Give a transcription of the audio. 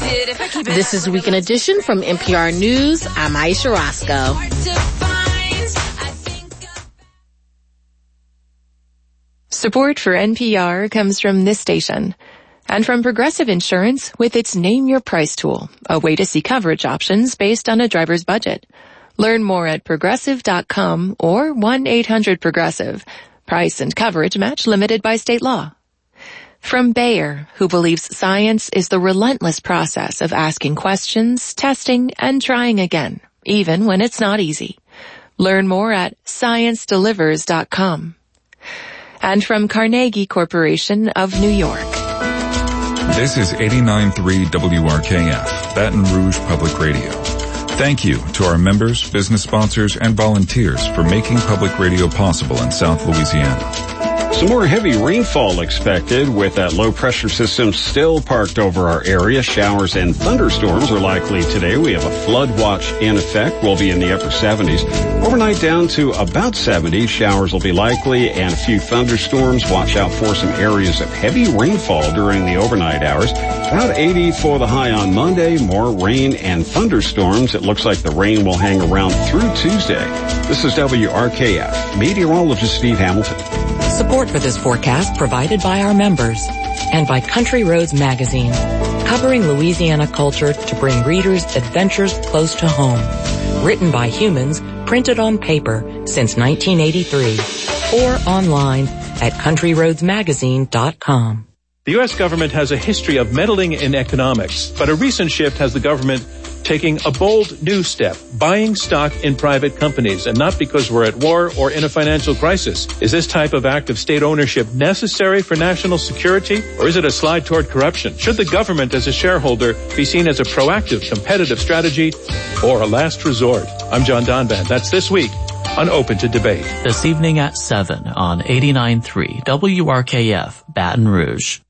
This is Weekend Edition from NPR News. I'm Aisha Roscoe. Support for NPR comes from this station and from Progressive Insurance with its Name Your Price tool, a way to see coverage options based on a driver's budget. Learn more at progressive.com or 1-800-PROGRESSIVE. Price and coverage match limited by state law. From Bayer, who believes science is the relentless process of asking questions, testing, and trying again, even when it's not easy. Learn more at sciencedelivers.com. And from Carnegie Corporation of New York. This is 89.3 WRKF, Baton Rouge Public Radio. Thank you to our members, business sponsors, and volunteers for making public radio possible in South Louisiana. Some more heavy rainfall expected with that low-pressure system still parked over our area. Showers and thunderstorms are likely today. We have a flood watch in effect. We'll be in the upper 70s. Overnight down to about 70. Showers will be likely and a few thunderstorms. Watch out for some areas of heavy rainfall during the overnight hours. About 80 for the high on Monday. More rain and thunderstorms. It looks like the rain will hang around through Tuesday. This is WRKF. Meteorologist Steve Hamilton. Support for this forecast provided by our members and by Country Roads Magazine, covering Louisiana culture to bring readers adventures close to home. Written by humans, printed on paper since 1983, or online at countryroadsmagazine.com. The U.S. government has a history of meddling in economics, but a recent shift has the government taking a bold new step, buying stock in private companies, and not because we're at war or in a financial crisis. Is this type of act of state ownership necessary for national security, or is it a slide toward corruption? Should the government as a shareholder be seen as a proactive, competitive strategy or a last resort? I'm John Donvan. That's This Week on Open to Debate. This evening at 7 on 89.3 WRKF, Baton Rouge.